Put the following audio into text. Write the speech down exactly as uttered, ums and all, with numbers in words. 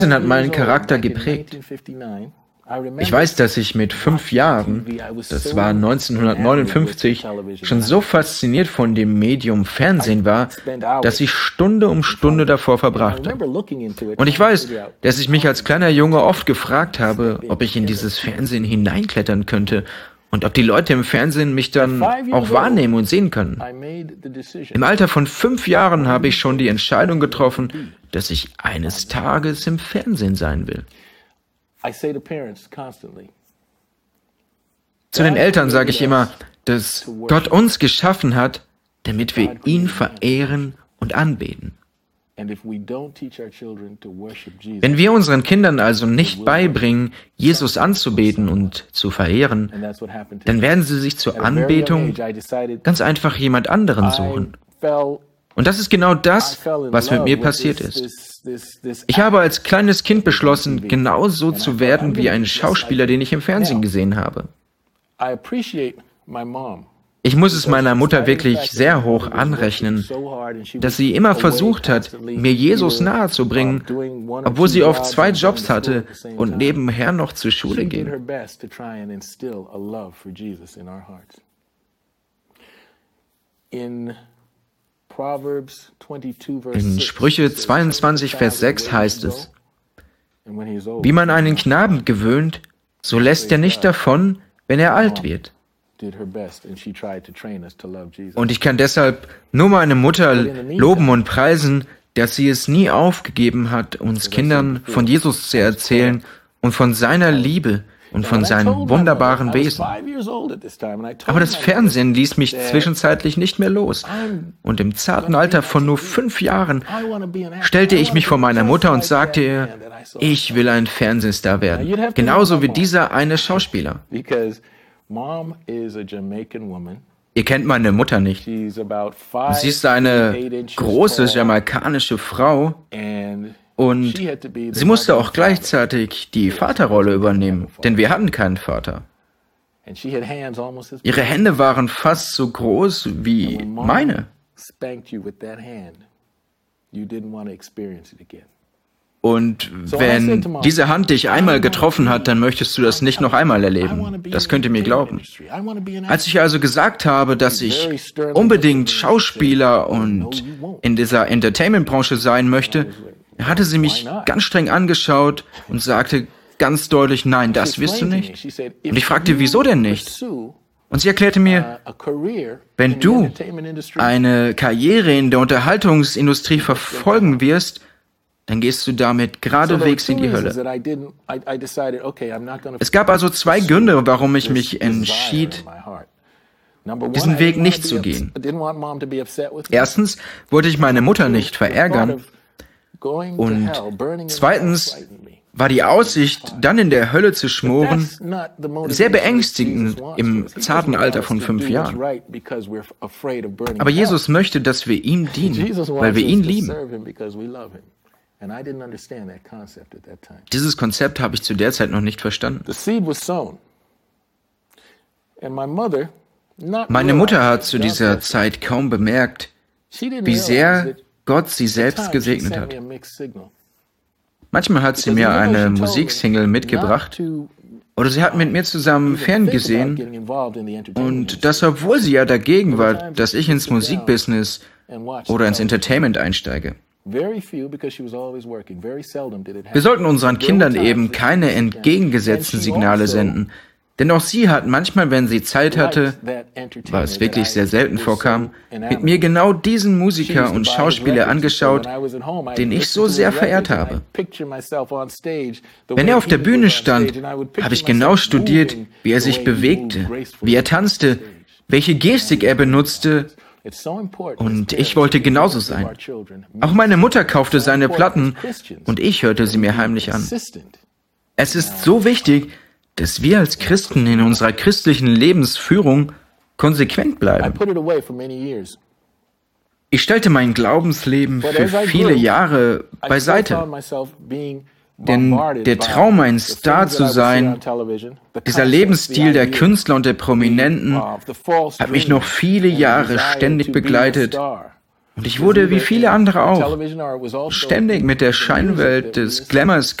hat meinen Charakter geprägt. Ich weiß, dass ich mit fünf Jahren, das war neunzehnhundertneunundfünfzig, schon so fasziniert von dem Medium Fernsehen war, dass ich Stunde um Stunde davor verbrachte. Und ich weiß, dass ich mich als kleiner Junge oft gefragt habe, ob ich in dieses Fernsehen hineinklettern könnte und ob die Leute im Fernsehen mich dann auch wahrnehmen und sehen können. Im Alter von fünf Jahren habe ich schon die Entscheidung getroffen, dass ich eines Tages im Fernsehen sein will. Zu den Eltern sage ich immer, dass Gott uns geschaffen hat, damit wir ihn verehren und anbeten. Wenn wir unseren Kindern also nicht beibringen, Jesus anzubeten und zu verehren, dann werden sie sich zur Anbetung ganz einfach jemand anderen suchen. Und das ist genau das, was mit mir passiert ist. Ich habe als kleines Kind beschlossen, genauso zu werden wie ein Schauspieler, den ich im Fernsehen gesehen habe. Ich muss es meiner Mutter wirklich sehr hoch anrechnen, dass sie immer versucht hat, mir Jesus nahezubringen, obwohl sie oft zwei Jobs hatte und nebenher noch zur Schule ging. In Sprüche zweiundzwanzig, Vers sechs heißt es: Wie man einen Knaben gewöhnt, so lässt er nicht davon, wenn er alt wird. Und ich kann deshalb nur meine Mutter loben und preisen, dass sie es nie aufgegeben hat, uns Kindern von Jesus zu erzählen und von seiner Liebe und von seinem wunderbaren Wesen. Aber das Fernsehen ließ mich zwischenzeitlich nicht mehr los. Und im zarten Alter von nur fünf Jahren stellte ich mich vor meiner Mutter und sagte ihr, ich will ein Fernsehstar werden. Genauso wie dieser eine Schauspieler. Ihr kennt meine Mutter nicht. Sie ist eine große jamaikanische Frau. Und sie musste auch gleichzeitig die Vaterrolle übernehmen, denn wir hatten keinen Vater. Ihre Hände waren fast so groß wie meine. Und wenn diese Hand dich einmal getroffen hat, dann möchtest du das nicht noch einmal erleben. Das könnt ihr mir glauben. Als ich also gesagt habe, dass ich unbedingt Schauspieler und in dieser Entertainment-Branche sein möchte, hatte sie mich ganz streng angeschaut und sagte ganz deutlich, nein, das wirst du nicht. Und ich fragte, wieso denn nicht? Und sie erklärte mir, wenn du eine Karriere in der Unterhaltungsindustrie verfolgen wirst, dann gehst du damit geradewegs in die Hölle. Es gab also zwei Gründe, warum ich mich entschied, diesen Weg nicht zu gehen. Erstens wollte ich meine Mutter nicht verärgern. Und zweitens war die Aussicht, dann in der Hölle zu schmoren, sehr beängstigend im zarten Alter von fünf Jahren. Aber Jesus möchte, dass wir ihm dienen, weil wir ihn lieben. Dieses Konzept habe ich zu der Zeit noch nicht verstanden. Meine Mutter hat zu dieser Zeit kaum bemerkt, wie sehr Gott sie selbst gesegnet hat. Manchmal hat sie mir eine Musiksingle mitgebracht oder sie hat mit mir zusammen ferngesehen und das, obwohl sie ja dagegen war, dass ich ins Musikbusiness oder ins Entertainment einsteige. Wir sollten unseren Kindern eben keine entgegengesetzten Signale senden. Denn auch sie hat manchmal, wenn sie Zeit hatte, was wirklich sehr selten vorkam, mit mir genau diesen Musiker und Schauspieler angeschaut, den ich so sehr verehrt habe. Wenn er auf der Bühne stand, habe ich genau studiert, wie er sich bewegte, wie er tanzte, welche Gestik er benutzte, und ich wollte genauso sein. Auch meine Mutter kaufte seine Platten und ich hörte sie mir heimlich an. Es ist so wichtig, dass wir als Christen in unserer christlichen Lebensführung konsequent bleiben. Ich stellte mein Glaubensleben für viele Jahre beiseite, denn der Traum, ein Star zu sein, dieser Lebensstil der Künstler und der Prominenten, hat mich noch viele Jahre ständig begleitet Und ich wurde, wie viele andere auch, ständig mit der Scheinwelt des Glamours